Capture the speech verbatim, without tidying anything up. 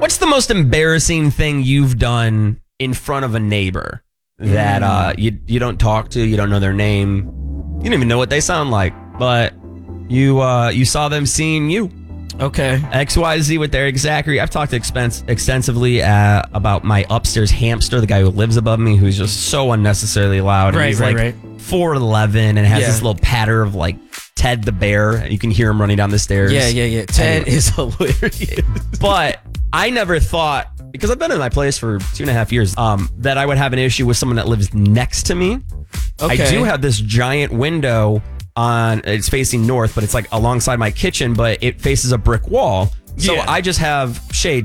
What's the most embarrassing thing you've done in front of a neighbor that uh, you you don't talk to, you don't know their name, you don't even know what they sound like, but you uh, you saw them seeing you? Okay. X Y Z with Eric Zachary. I've talked expense, extensively uh, about my upstairs hamster, the guy who lives above me, who's just so unnecessarily loud. And Right, he's right, like right. four eleven and has Yeah. this little patter of like Ted the bear. You can hear him running down the stairs. Yeah, yeah, yeah. Ted Anyway. is hilarious. But I never thought, because I've been in my place for two and a half years, um, that I would have an issue with someone that lives next to me. Okay. I do have this giant window on, it's facing north, but it's like alongside my kitchen, but it faces a brick wall. So Yeah. I just have shade